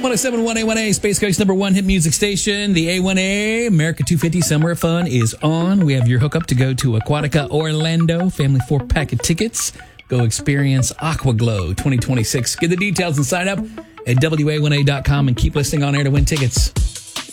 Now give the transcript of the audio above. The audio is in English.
107.1 A1A, Space Coast number one hit music station. The A1A, America 250 Summer Fun is on. We have your hookup to go to Aquatica Orlando. Family 4-pack of tickets. Go experience Aquaglow 2026. Get the details and sign up at WA1A.com and keep listening on air to win tickets.